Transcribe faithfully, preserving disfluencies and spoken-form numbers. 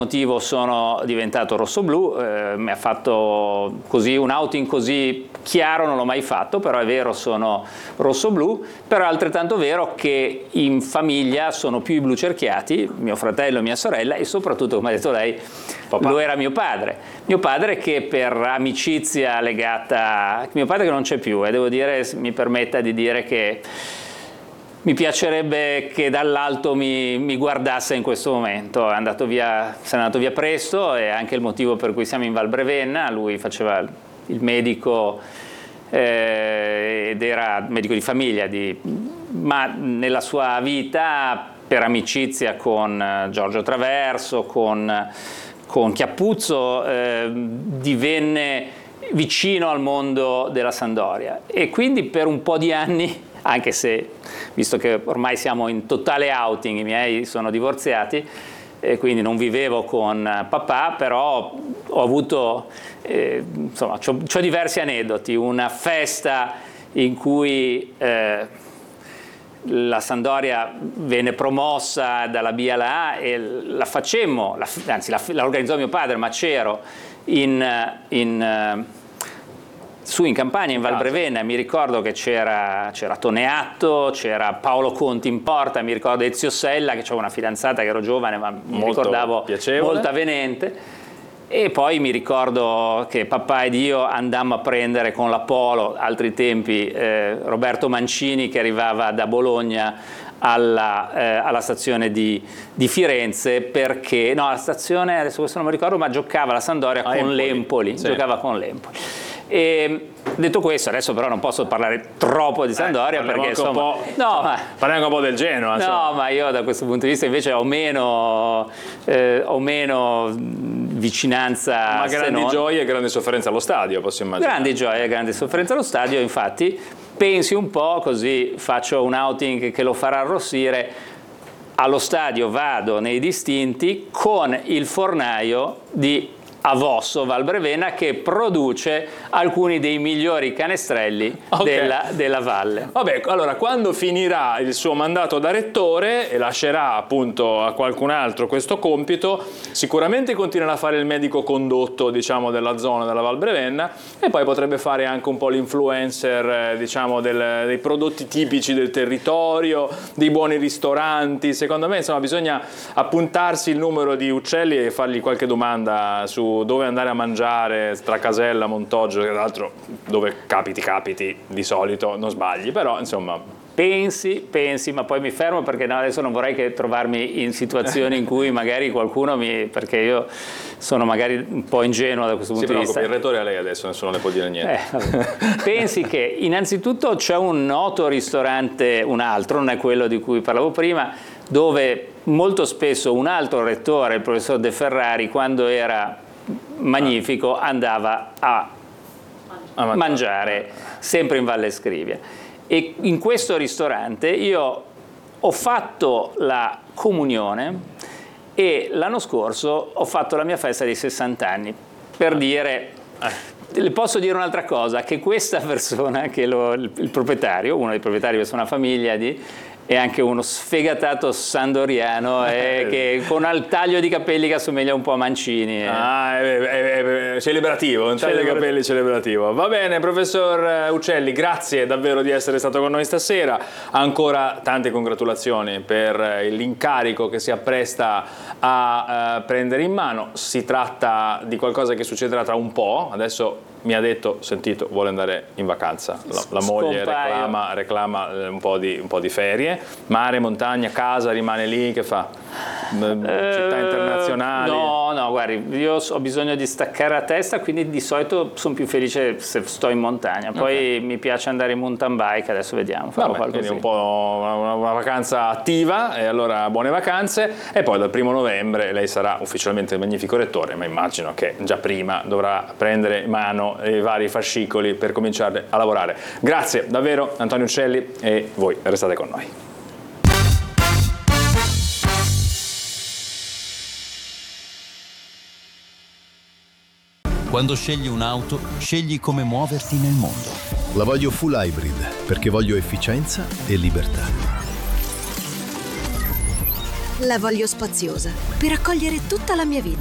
motivo sono diventato rossoblu, eh, mi ha fatto così un outing così chiaro, non l'ho mai fatto, però è vero, sono rossoblu, però è altrettanto vero che in famiglia sono più i blu cerchiati, mio fratello e mia sorella, e soprattutto, come ha detto lei, papà. Lo era mio padre. Mio padre che per amicizia legata, mio padre che non c'è più, e devo dire, mi permetta di dire che mi piacerebbe che dall'alto mi, mi guardasse in questo momento. È andato via, se n'è andato via presto, è anche il motivo per cui siamo in Val Brevenna. Lui faceva il medico eh, ed era medico di famiglia, di, ma nella sua vita, per amicizia con Giorgio Traverso, con, con Chiappuzzo, eh, divenne vicino al mondo della Sampdoria, e quindi per un po' di anni, anche se, visto che ormai siamo in totale outing, i miei sono divorziati e quindi non vivevo con papà, però ho avuto, eh, insomma, c'ho, c'ho diversi aneddoti. Una festa in cui eh, la Sampdoria venne promossa dalla B alla A e la facemmo, la, anzi la, la organizzò mio padre, ma c'ero in... in su in Campania, in Val Brevenna. Mi ricordo che c'era, c'era Toneatto, c'era Paolo Conti in porta, mi ricordo Ezio Sella, che c'era una fidanzata che ero giovane ma mi molto ricordavo piacevole, molto avvenente, e poi mi ricordo che papà ed io andammo a prendere con la Polo, altri tempi, eh, Roberto Mancini che arrivava da Bologna alla, eh, alla stazione di, di Firenze, perché, no, la stazione, adesso questo non mi ricordo, ma giocava la Sampdoria ah, con Empoli. l'Empoli, sì. giocava con l'Empoli. E detto questo, adesso però non posso parlare troppo di Sampdoria, eh, perché insomma, un po', no, ma, parliamo un po' del Genoa. No, insomma. Ma io da questo punto di vista invece ho meno, eh, ho meno vicinanza. Ma grandi non... gioie e grandi sofferenze allo stadio, posso immaginare. Grandi gioie e grandi sofferenze allo stadio, infatti pensi un po', così faccio un outing che lo farà arrossire. Allo stadio vado nei distinti con il fornaio di Avosso Val Brevenna, che produce alcuni dei migliori canestrelli okay. della, della valle. Vabbè, allora quando finirà il suo mandato da rettore e lascerà appunto a qualcun altro questo compito, sicuramente continuerà a fare il medico condotto, diciamo, della zona della Val Brevenna, e poi potrebbe fare anche un po' l'influencer, diciamo, del, dei prodotti tipici del territorio, dei buoni ristoranti. Secondo me, insomma, bisogna appuntarsi il numero di Uccelli e fargli qualche domanda su dove andare a mangiare tra Casella, Montoggio, che tra l'altro dove capiti capiti di solito non sbagli, però insomma pensi, pensi, ma poi mi fermo perché no, adesso non vorrei che trovarmi in situazioni in cui magari qualcuno mi, perché io sono magari un po' ingenuo da questo punto si di vista. Il rettore a lei adesso, nessuno le può dire niente. Eh, pensi che innanzitutto c'è un noto ristorante, un altro, non è quello di cui parlavo prima, dove molto spesso un altro rettore, il professor De Ferrari, quando era magnifico, andava a mangiare, mangiare sempre in Valle Scrivia. E in questo ristorante io ho fatto la comunione e l'anno scorso ho fatto la mia festa di sessanta anni, per dire, le posso dire un'altra cosa, che questa persona, che lo, il, il proprietario, uno dei proprietari, questa è una famiglia di, è anche uno sfegatato sandoriano eh, che con un taglio di capelli che assomiglia un po' a Mancini. Eh. Ah, è, è, è celebrativo, un taglio di capelli celebrativo. Va bene, professor Uccelli, grazie davvero di essere stato con noi stasera. Ancora tante congratulazioni per l'incarico che si appresta a uh, prendere in mano. Si tratta di qualcosa che succederà tra un po', adesso mi ha detto, sentito, vuole andare in vacanza, la, la moglie reclama, reclama un, po di, un po' di ferie, mare, montagna, casa, rimane lì, che fa? Città internazionali? No, no, guardi, io ho bisogno di staccare la testa, quindi di solito sono più felice se sto in montagna, poi okay. mi piace andare in mountain bike, adesso vediamo, farò Vabbè, quindi un po' una, una vacanza attiva, e allora buone vacanze, e poi dal primo novembre lei sarà ufficialmente il magnifico rettore, ma immagino che già prima dovrà prendere in mano i vari fascicoli per cominciare a lavorare. Grazie davvero Antonio Uccelli, e voi restate con noi. Quando scegli un'auto, scegli come muoverti nel mondo. La voglio full hybrid perché voglio efficienza e libertà. La voglio spaziosa, per accogliere tutta la mia vita.